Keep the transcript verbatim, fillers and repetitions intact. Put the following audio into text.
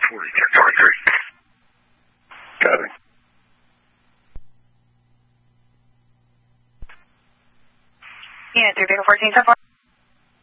forty, ten twenty-three. Got it. Unit three, Vehicle fourteen, ten four.